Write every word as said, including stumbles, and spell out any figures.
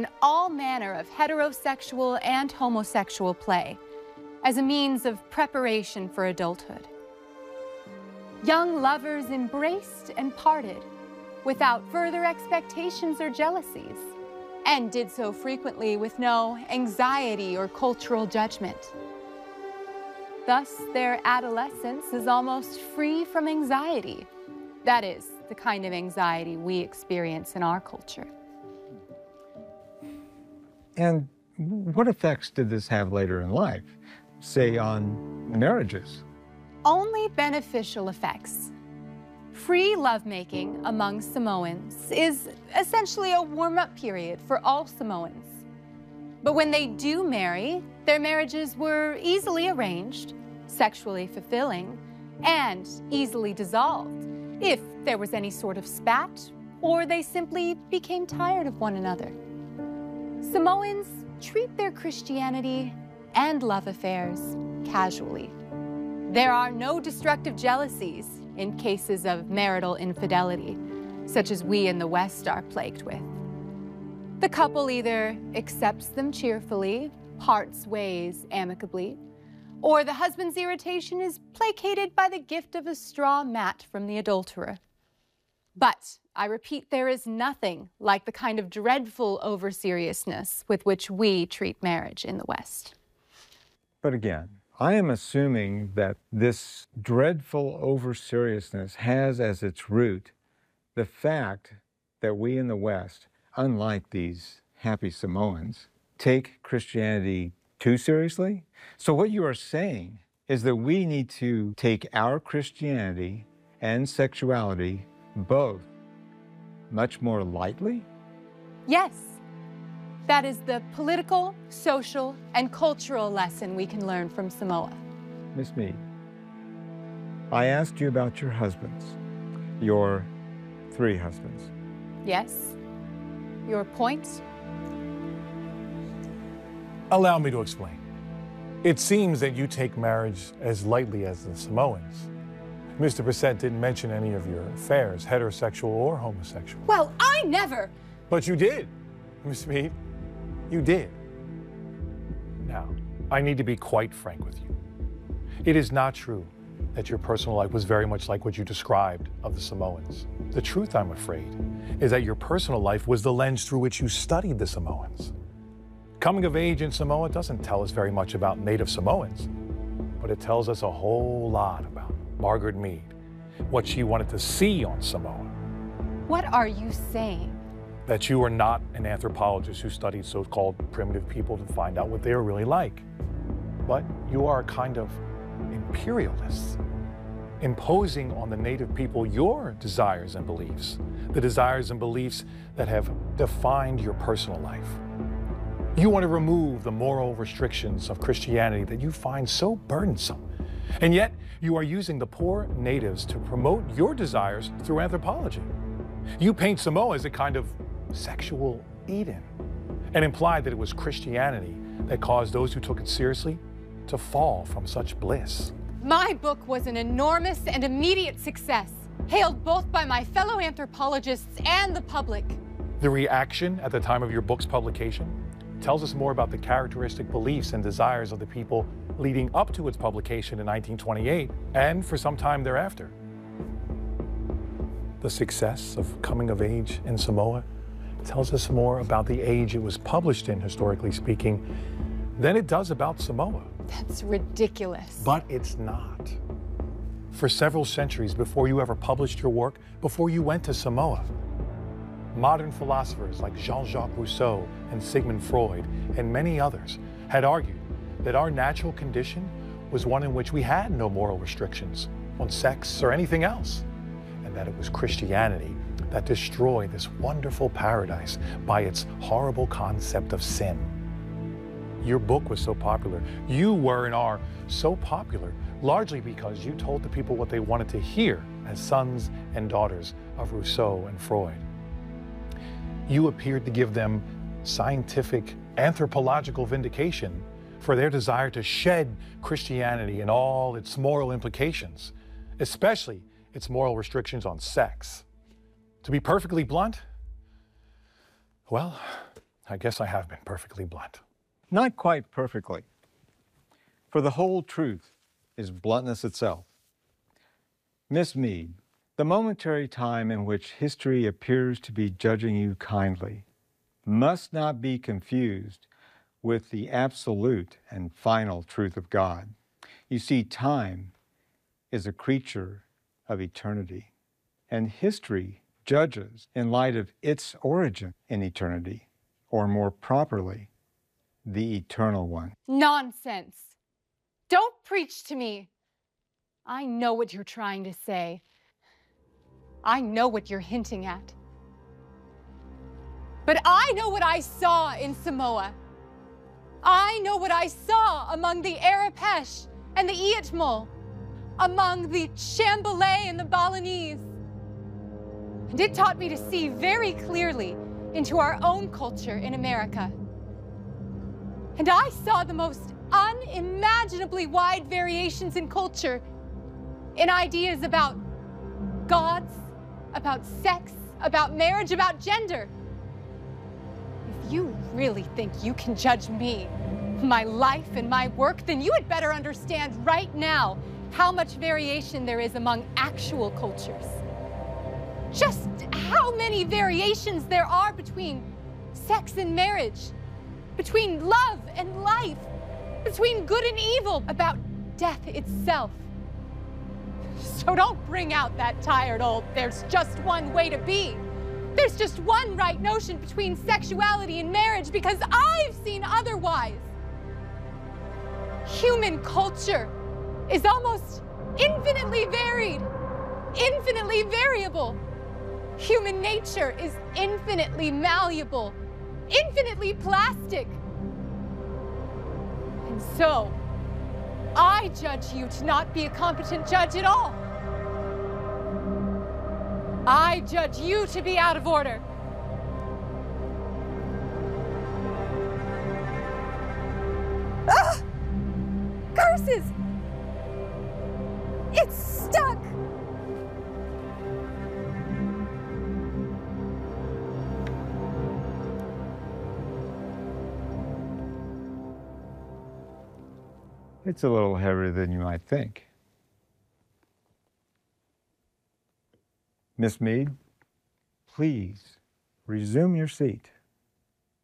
in all manner of heterosexual and homosexual play as a means of preparation for adulthood. Young lovers embraced and parted without further expectations or jealousies, and did so frequently with no anxiety or cultural judgment. Thus, their adolescence is almost free from anxiety. That is, the kind of anxiety we experience in our culture. And what effects did this have later in life, say on marriages? Only beneficial effects. Free lovemaking among Samoans is essentially a warm-up period for all Samoans. But when they do marry, their marriages were easily arranged, sexually fulfilling, and easily dissolved if there was any sort of spat or they simply became tired of one another. Samoans treat their Christianity and love affairs casually. There are no destructive jealousies in cases of marital infidelity, such as we in the West are plagued with. The couple either accepts them cheerfully, parts ways amicably, or the husband's irritation is placated by the gift of a straw mat from the adulterer. But, I repeat, there is nothing like the kind of dreadful over-seriousness with which we treat marriage in the West. But again, I am assuming that this dreadful over-seriousness has as its root the fact that we in the West, unlike these happy Samoans, take Christianity too seriously. So what you are saying is that we need to take our Christianity and sexuality both much more lightly? Yes. That is the political, social, and cultural lesson we can learn from Samoa. Miss Mead, I asked you about your husbands, your three husbands. Yes. Your point? Allow me to explain. It seems that you take marriage as lightly as the Samoans. Mister Brissett didn't mention any of your affairs, heterosexual or homosexual. Well, I never! But you did, Miss Mead. You did. Now, I need to be quite frank with you. It is not true that your personal life was very much like what you described of the Samoans. The truth, I'm afraid, is that your personal life was the lens through which you studied the Samoans. Coming of age in Samoa doesn't tell us very much about native Samoans, but it tells us a whole lot about Margaret Mead, what she wanted to see on Samoa. What are you saying? That you are not an anthropologist who studied so-called primitive people to find out what they are really like, but you are a kind of imperialist, imposing on the native people your desires and beliefs, the desires and beliefs that have defined your personal life. You want to remove the moral restrictions of Christianity that you find so burdensome, and yet you are using the poor natives to promote your desires through anthropology. You paint Samoa as a kind of sexual Eden, and imply that it was Christianity that caused those who took it seriously to fall from such bliss. My book was an enormous and immediate success, hailed both by my fellow anthropologists and the public. The reaction at the time of your book's publication tells us more about the characteristic beliefs and desires of the people leading up to its publication in nineteen twenty-eight and for some time thereafter. The success of Coming of Age in Samoa tells us more about the age it was published in, historically speaking, than it does about Samoa. That's ridiculous. But it's not. For several centuries before you ever published your work, before you went to Samoa, modern philosophers like Jean-Jacques Rousseau and Sigmund Freud and many others had argued that our natural condition was one in which we had no moral restrictions on sex or anything else, and that it was Christianity that destroyed this wonderful paradise by its horrible concept of sin. Your book was so popular, you were and are so popular, largely because you told the people what they wanted to hear as sons and daughters of Rousseau and Freud. You appeared to give them scientific, anthropological vindication for their desire to shed Christianity and all its moral implications, especially its moral restrictions on sex. To be perfectly blunt, well, I guess I have been perfectly blunt. Not quite perfectly. For the whole truth is bluntness itself. Miss Mead, the momentary time in which history appears to be judging you kindly must not be confused with the absolute and final truth of God. You see, time is a creature of eternity, and history judges in light of its origin in eternity, or more properly, the eternal one. Nonsense. Don't preach to me. I know what you're trying to say. I know what you're hinting at. But I know what I saw in Samoa. I know what I saw among the Arapesh and the Iatmul, among the Chambalay and the Balinese. And it taught me to see very clearly into our own culture in America. And I saw the most unimaginably wide variations in culture, in ideas about gods, about sex, about marriage, about gender. If you really think you can judge me, my life and my work, then you had better understand right now how much variation there is among actual cultures. Just how many variations there are between sex and marriage, between love and life, between good and evil, about death itself. So don't bring out that tired old, there's just one way to be. There's just one right notion between sexuality and marriage, because I've seen otherwise. Human culture is almost infinitely varied, infinitely variable. Human nature is infinitely malleable, infinitely plastic. And so, I judge you to not be a competent judge at all. I judge you to be out of order. Ah! Curses! It's stuck! It's a little heavier than you might think. Miss Mead, please resume your seat.